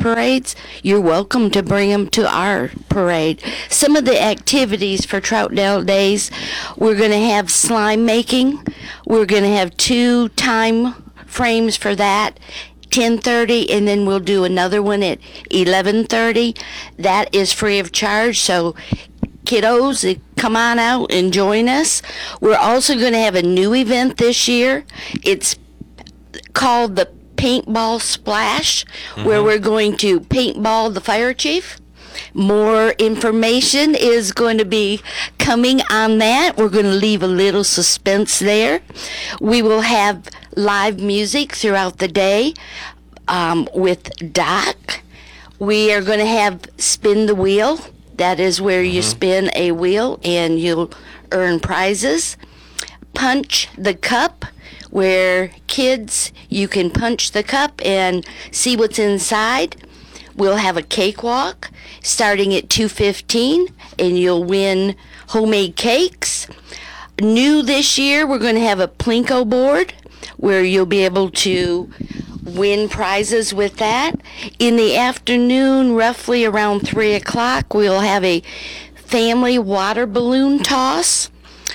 parades, you're welcome to bring them to our parade. Some of the activities for Troutdale Days, we're going to have slime making. We're going to have 2 time frames for that. 10:30, and then we'll do another one at 11:30. That is free of charge, so kiddos, come on out and join us. We're also going to have a new event this year. It's called the Paintball Splash, where we're going to paintball the fire chief. More information is going to be coming on that. We're going to leave a little suspense there. We will have live music throughout the day with Doc. We are going to have Spin the Wheel. That is where you spin a wheel and you'll earn prizes. Punch the Cup, where kids, you can punch the cup and see what's inside. We'll have a cakewalk starting at 2:15, and you'll win homemade cakes. New this year, we're going to have a Plinko board where you'll be able to win prizes with that. In the afternoon, roughly around 3 o'clock, we'll have a family water balloon toss.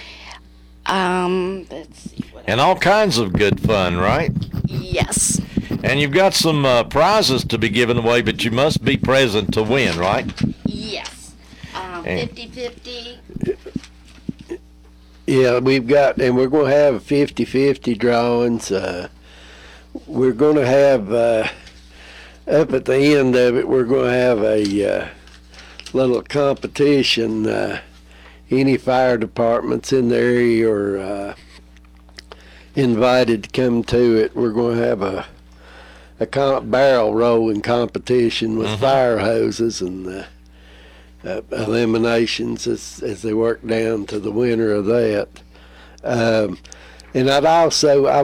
Let's see what And all kinds of good fun, right? Yes. And you've got some prizes to be given away, but you must be present to win, right? Yes. 50-50. Yeah, we've got, and we're going to have 50-50 drawings. We're going to have, up at the end of it, we're going to have a little competition. Any fire departments in the area are invited to come to it. We're going to have a barrel rolling competition with fire hoses and eliminations as they work down to the winner of that. And I